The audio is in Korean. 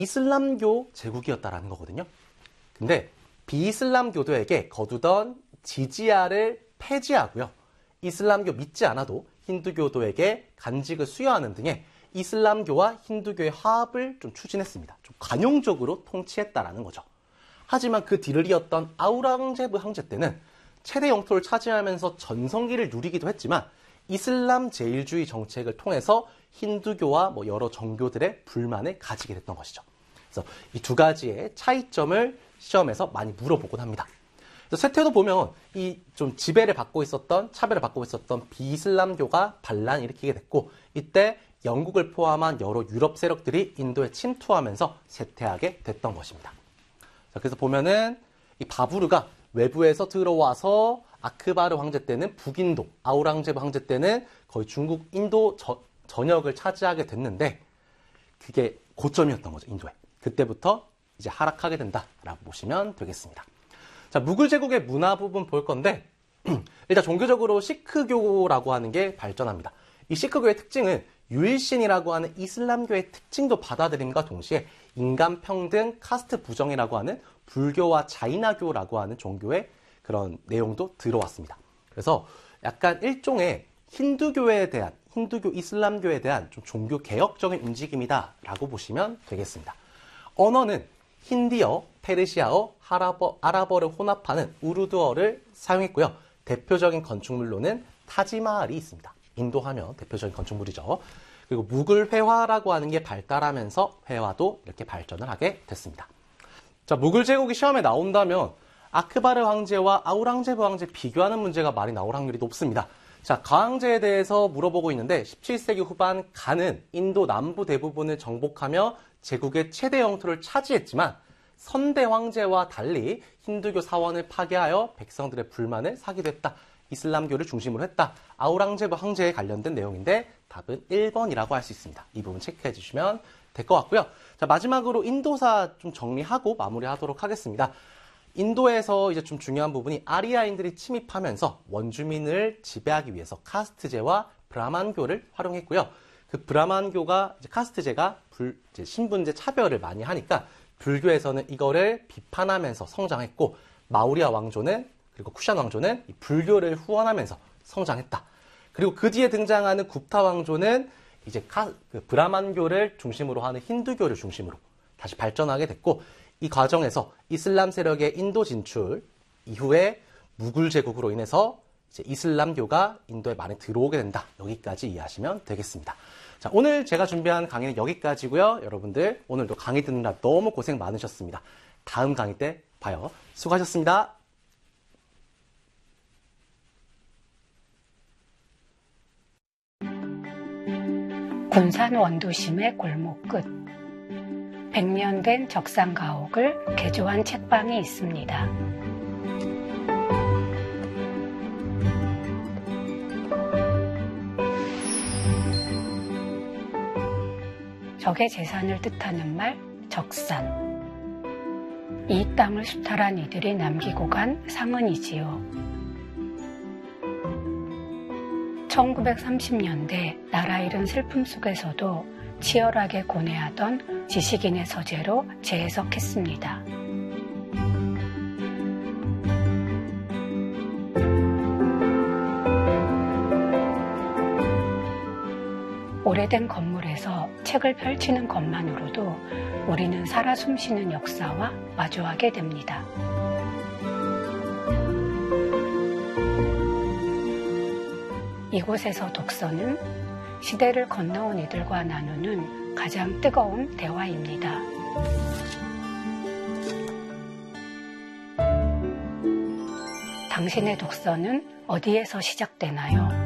이슬람교 제국이었다라는 거거든요. 근데 비이슬람교도에게 거두던 지지야를 폐지하고요. 이슬람교 믿지 않아도 힌두교도에게 간직을 수여하는 등의 이슬람교와 힌두교의 화합을 좀 추진했습니다. 좀 관용적으로 통치했다라는 거죠. 하지만 그 뒤를 이었던 아우랑제브 황제 때는 최대 영토를 차지하면서 전성기를 누리기도 했지만 이슬람 제일주의 정책을 통해서 힌두교와 여러 정교들의 불만을 가지게 됐던 것이죠. 그래서 이 두 가지의 차이점을 시험에서 많이 물어보곤 합니다. 그래서 쇠퇴도 보면 이 좀 지배를 받고 있었던, 차별을 받고 있었던 비이슬람교가 반란을 일으키게 됐고, 이때 영국을 포함한 여러 유럽 세력들이 인도에 침투하면서 쇠퇴하게 됐던 것입니다. 자, 그래서 보면은 이 바부르가 외부에서 들어와서 아크바르 황제 때는 북인도, 아우랑제브 황제 때는 거의 중국, 인도 전역을 차지하게 됐는데 그게 고점이었던 거죠, 인도에. 그때부터 이제 하락하게 된다라고 보시면 되겠습니다. 자, 무굴 제국의 문화 부분 볼 건데 일단 종교적으로 시크교라고 하는 게 발전합니다. 이 시크교의 특징은 유일신이라고 하는 이슬람교의 특징도 받아들임과 동시에 인간평등, 카스트 부정이라고 하는 불교와 자이나교라고 하는 종교의 그런 내용도 들어왔습니다. 그래서 약간 일종의 힌두교, 이슬람교에 대한 좀 종교 개혁적인 움직임이다라고 보시면 되겠습니다. 언어는 힌디어, 페르시아어, 아랍어를 혼합하는 우르두어를 사용했고요. 대표적인 건축물로는 타지마할이 있습니다. 인도 하면 대표적인 건축물이죠. 그리고 무굴 회화라고 하는 게 발달하면서 회화도 이렇게 발전을 하게 됐습니다. 자, 무굴 제국이 시험에 나온다면 아크바르 황제와 아우랑제브 황제 비교하는 문제가 많이 나올 확률이 높습니다. 자, 가왕제에 대해서 물어보고 있는데 17세기 후반 가는 인도 남부 대부분을 정복하며 제국의 최대 영토를 차지했지만 선대 황제와 달리 힌두교 사원을 파괴하여 백성들의 불만을 사기도 했다. 이슬람교를 중심으로 했다. 아우랑제브 황제에 관련된 내용인데 답은 1번이라고 할 수 있습니다. 이 부분 체크해 주시면 될 것 같고요. 자, 마지막으로 인도사 좀 정리하고 마무리하도록 하겠습니다. 인도에서 이제 좀 중요한 부분이 아리아인들이 침입하면서 원주민을 지배하기 위해서 카스트제와 브라만교를 활용했고요. 그 브라만교가 이제 카스트제가 이제 신분제 차별을 많이 하니까 불교에서는 이거를 비판하면서 성장했고, 마우리아 왕조는 그리고 쿠샨 왕조는 이 불교를 후원하면서 성장했다. 그리고 그 뒤에 등장하는 굽타 왕조는 이제 그 브라만교를 중심으로 하는 힌두교를 중심으로 다시 발전하게 됐고, 이 과정에서 이슬람 세력의 인도 진출 이후에 무굴 제국으로 인해서 이제 이슬람교가 인도에 많이 들어오게 된다. 여기까지 이해하시면 되겠습니다. 자, 오늘 제가 준비한 강의는 여기까지고요. 여러분들 오늘도 강의 듣느라 너무 고생 많으셨습니다. 다음 강의 때 봐요. 수고하셨습니다. 군산 원도심의 골목 끝 100년 된 적상 가옥을 개조한 책방이 있습니다. 적의 재산을 뜻하는 말 적산. 이 땅을 수탈한 이들이 남기고 간 상흔이지요. 1930년대 나라 잃은 슬픔 속에서도 치열하게 고뇌하던 지식인의 서재로 재해석했습니다. 오래된 건물에서 책을 펼치는 것만으로도 우리는 살아 숨쉬는 역사와 마주하게 됩니다. 이곳에서 독서는 시대를 건너온 이들과 나누는 가장 뜨거운 대화입니다. 당신의 독서는 어디에서 시작되나요?